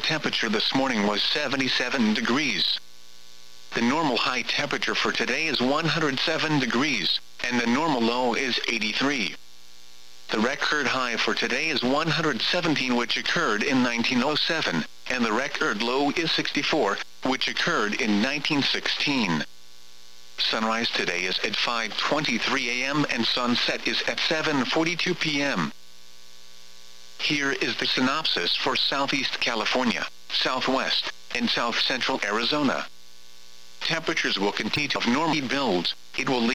temperature this morning was 77 degrees. The normal high temperature for today is 107 degrees, and the normal low is 83. The record high for today is 117, which occurred in 1907, and the record low is 64, which occurred in 1916. Sunrise today is at 5:23 a.m. and sunset is at 7:42 p.m. Here is the synopsis for Southeast California, Southwest, and South Central Arizona. Temperatures will continue to normal builds. It will